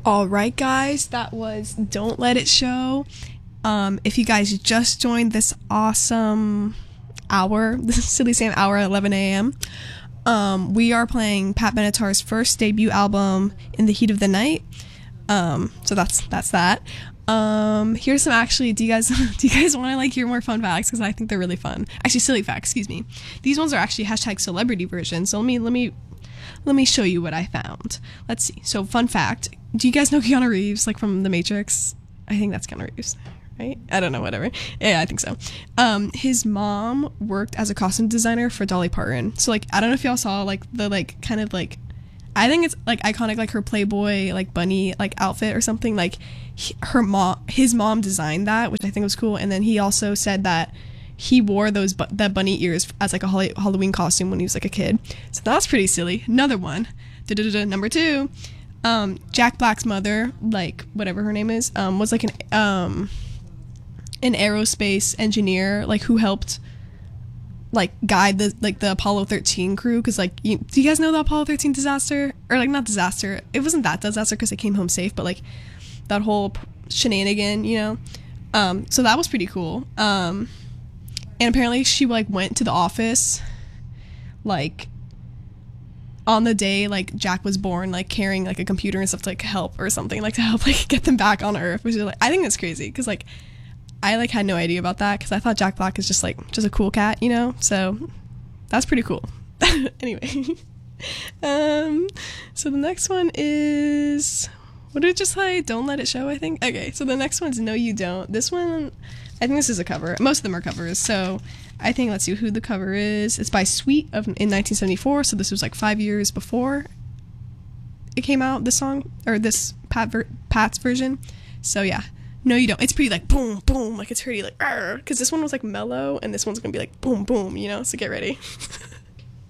All right, guys, that was Don't Let It Show. If you guys just joined this awesome hour, this Silly Sam hour at 11 a.m., we are playing Pat Benatar's first debut album, In the Heat of the Night. So that's that. Here's some actually, do you guys want to like hear more fun facts? Because I think they're really fun. Actually, silly facts, excuse me. These ones are actually hashtag celebrity version. So let me show you what I found. Let's see. So fun fact, do you guys know Keanu Reeves, like from The Matrix? I think that's Keanu Reeves, right? I don't know, whatever. Yeah, I think so. His mom worked as a costume designer for Dolly Parton. So like, I don't know if y'all saw like the like kind of like, I think it's like iconic, like her Playboy like bunny like outfit or something. Like his mom designed that, which I think was cool. And then he also said that he wore that bunny ears as like a Halloween costume when he was like a kid. So that's pretty silly. Another one. Number 2. Jack Black's mother, like whatever her name is, was like an aerospace engineer, like who helped like guide the Apollo 13 crew, because like do you guys know the Apollo 13 disaster, or like not disaster, it wasn't that disaster because they came home safe, but like that whole shenanigan, so that was pretty cool. And apparently she like went to the office like on the day like Jack was born, like carrying like a computer and stuff to like help or something, like to help like get them back on Earth, which is like, I think that's crazy because like I like had no idea about that because I thought Jack Black is just a cool cat, so that's pretty cool. Anyway, so the next one is, what did it just say? Don't Let It Show, I think. Okay, so the next one's No You Don't. This one, I think this is a cover. Most of them are covers, so I think, let's see who the cover is. It's by Sweet in 1974, so this was like 5 years before it came out, this song, or this Pat's version. So yeah, No You Don't. It's pretty like boom, boom, like it's pretty like, because this one was like mellow, and this one's gonna be like boom, boom, so get ready.